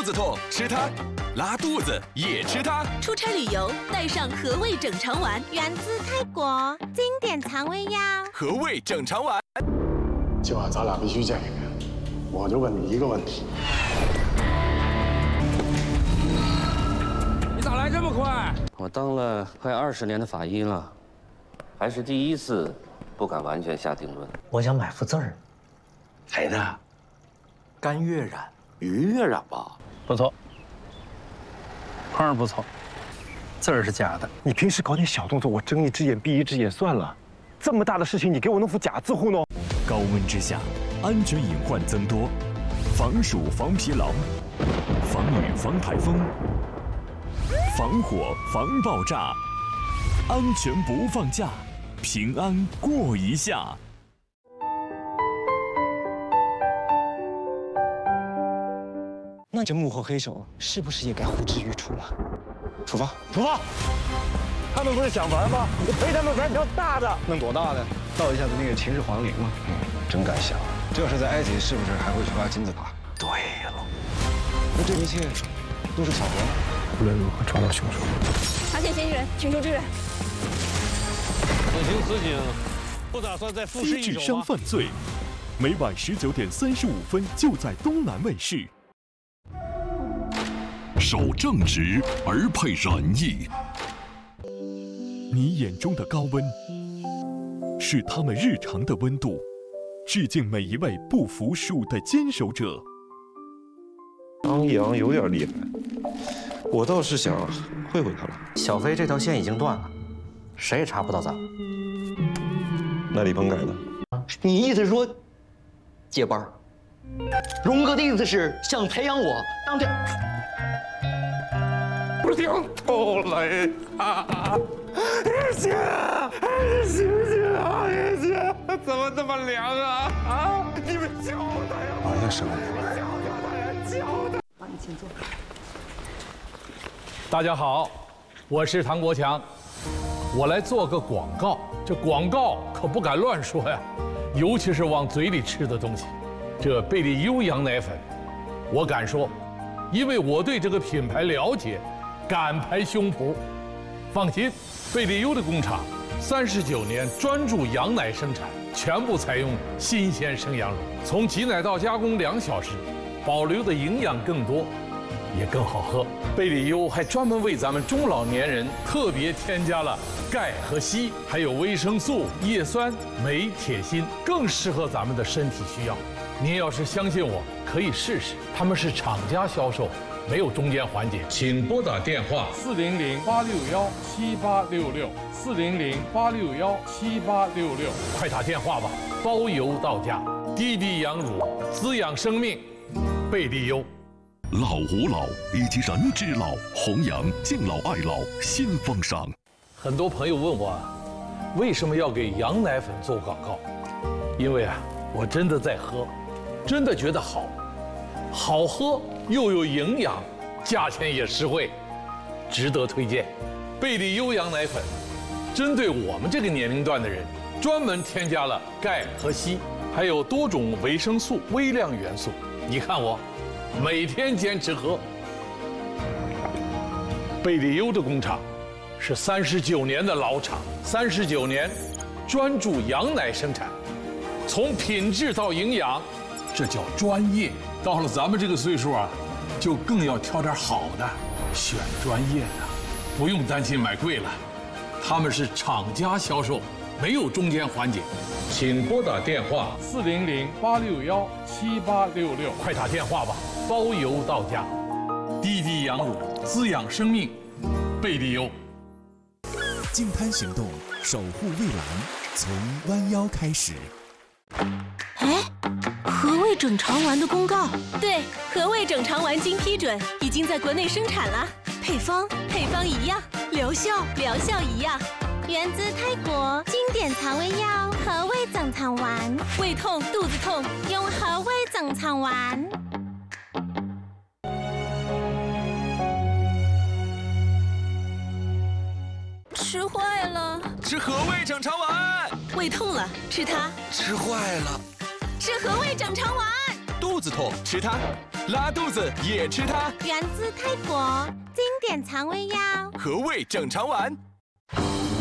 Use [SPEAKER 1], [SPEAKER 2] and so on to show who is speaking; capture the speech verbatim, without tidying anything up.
[SPEAKER 1] 肚子痛吃它，拉肚子也吃它。
[SPEAKER 2] 出差旅游带上和味整肠丸，
[SPEAKER 3] 源自泰国经典肠胃药。
[SPEAKER 1] 和味整肠丸。
[SPEAKER 4] 今晚咱俩必须见一面，我就问你一个问题。
[SPEAKER 5] 你咋来这么快？
[SPEAKER 6] 我当了快二十年的法医了，还是第一次不敢完全下定论。
[SPEAKER 7] 我想买幅字儿。
[SPEAKER 8] 谁的？甘月染、于月染吧？
[SPEAKER 7] 不错，框儿不错，字儿是假的。
[SPEAKER 9] 你平时搞点小动作，我睁一只眼闭一只眼算了。这么大的事情，你给我弄副假字糊弄。
[SPEAKER 10] 高温之下，安全隐患增多，防暑防疲劳，防雨防台风，防火防爆炸，安全不放假，平安过一下。
[SPEAKER 9] 那这幕后黑手是不是也该呼之欲出了？出发，
[SPEAKER 4] 出发！他们不是想玩吗？我陪他们玩条大的。
[SPEAKER 9] 弄多大的？到一下子那个秦始皇陵吗？嗯，真敢想。这要是在埃及，是不是还会去挖金字塔？
[SPEAKER 4] 对了，
[SPEAKER 9] 那这一切都是巧合吗？
[SPEAKER 4] 无论如何抓到凶手。
[SPEAKER 11] 发现嫌疑人，请求支援。
[SPEAKER 5] 此情此景，不打算再复试一
[SPEAKER 10] 低智商犯罪，每晚十九点三十五分就在东南卫视。
[SPEAKER 12] 守正直而配仁义。
[SPEAKER 10] 你眼中的高温，是他们日常的温度。致敬每一位不服输的坚守者。
[SPEAKER 9] 张一阳有点厉害，我倒是想会会他了。
[SPEAKER 7] 小飞这条线已经断了，谁也查不到咱们。
[SPEAKER 9] 那李鹏改的？
[SPEAKER 13] 你意思是说接班？荣哥的意思是想培养我当这。
[SPEAKER 4] 不听透了啊！日姐，醒醒啊！日姐，怎么这么凉啊？啊！你们教他呀！
[SPEAKER 9] 完了，师傅！
[SPEAKER 4] 教他呀！教他！
[SPEAKER 11] 帮你请坐。
[SPEAKER 5] 大家好，我是唐国强，我来做个广告。这广告可不敢乱说呀，尤其是往嘴里吃的东西。这贝利优羊奶粉，我敢说，因为我对这个品牌了解。敢拍胸脯，放心，贝利优的工厂三十九年专注羊奶生产，全部采用新鲜生羊乳，从挤奶到加工两小时，保留的营养更多，也更好喝。贝利优还专门为咱们中老年人特别添加了钙和硒，还有维生素、叶酸、镁、铁、锌，更适合咱们的身体需要。您要是相信我，可以试试，他们是厂家销售。没有中间环节，请拨打电话四零零八六幺七八六六四零零八六幺七八六六，快打电话吧，包邮到家。滴滴羊乳滋养生命，贝利优。
[SPEAKER 12] 老吾老以及人之老，弘扬敬老爱老新风尚。
[SPEAKER 5] 很多朋友问我，为什么要给羊奶粉做广告？因为啊，我真的在喝，真的觉得好，好喝。又有营养，价钱也实惠，值得推荐。贝利优羊奶粉，针对我们这个年龄段的人，专门添加了钙和硒，还有多种维生素、微量元素。你看我，每天坚持喝。贝利优的工厂是三十九年的老厂，三十九年专注羊奶生产，从品质到营养，这叫专业。到了咱们这个岁数啊，就更要挑点好的，选专业的，不用担心买贵了。他们是厂家销售，没有中间环节。请拨打电话四零零八六幺七八六六，快打电话吧，包邮到家。滴滴羊乳滋养生命，贝利优。
[SPEAKER 10] 净滩行动，守护蔚蓝，从弯腰开始。
[SPEAKER 2] 哎。和味整肠丸的公告，对，和味整肠丸经批准，已经在国内生产了。配方，配方一样；疗效，疗效一样。
[SPEAKER 3] 源自泰国经典肠胃药和味整肠丸，
[SPEAKER 2] 胃痛、肚子痛，
[SPEAKER 3] 用和味整肠丸。
[SPEAKER 2] 吃坏了，
[SPEAKER 1] 吃和味整肠丸。
[SPEAKER 2] 胃痛了，吃它。
[SPEAKER 1] 吃坏了。
[SPEAKER 2] 吃和味整肠丸。
[SPEAKER 1] 肚子痛，吃它。 拉肚子也吃它。
[SPEAKER 3] 源自泰国经典肠胃药。
[SPEAKER 1] 和胃整肠丸。